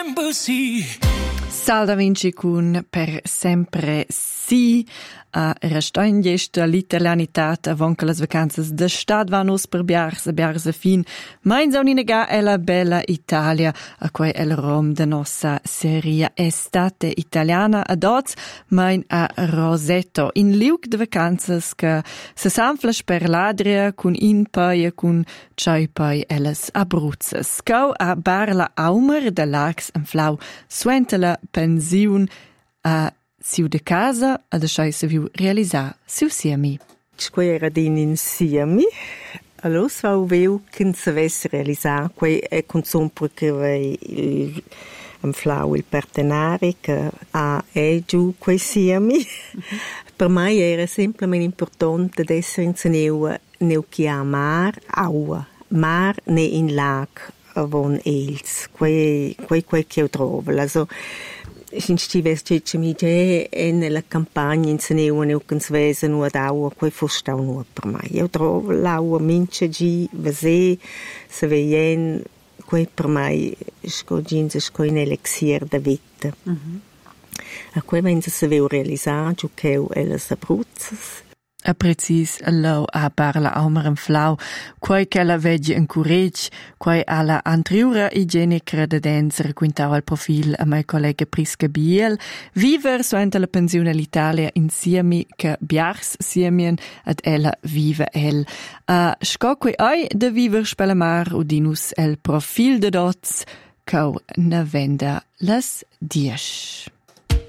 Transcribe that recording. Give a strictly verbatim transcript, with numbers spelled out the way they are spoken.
Sal da Vinci cun Per sempre sì. A restain gesta l'italianitat avon che las vacanzas de stad van us per biars e biars a fin. Main zaun inega è la bella Italia, a quei è il rom de nossa serie Estate Italiana ad oz, main a Rosetto, in liug de vacanzas che se sanflas per l'Adria cun in paia cun tschai pai elas abruzzas. Cau a Barla Aumer de Lax en Flau suenta la pensiun a siu de casa a de schei se viu realisar siu siemi. Quei era din insiemi, allora svau veu che se vesse realisar, quei è consum perché il am Flau il partenari che ha è giù quei siemi. Mm-hmm. Per me era semplicemente importante ad essere in seneu neu chi ha mar, aua, mar ne in lag avon els, quei quei quei che io trovo, also sin stives cece mi ge e nella campagna in seneu neu che svese nu ad aua, quei fosta nu per me. Io trovo l'aua mince gi vese se veien quei per me sco gins sco in elixir da vita. Mm-hmm. A quei vense se veu realisar giù che elas abruzzas. A precis allo a Barla Aumer en Flau, quai che la vegge en courage, quai alla antriura igienica de dens requintau al profil a mai collega Prisca Biel, viver suenta la pensione all'Italia insiemi che biars siemien ad ella vive el. A sco quai ai de viver spelamar udinus el profil de dots, cau na venda las diesch.